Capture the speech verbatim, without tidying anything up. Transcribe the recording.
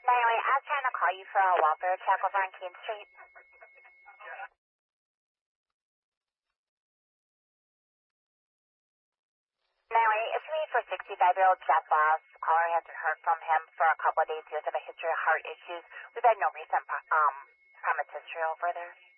Naomi, I was trying to call you for a welfare check over on Keene Street. Naomi, it's me for sixty-five-year-old Jeff Boss. Caller hasn't heard from him for a couple of days. He does have a history of heart issues. We've had no recent um premise history over there.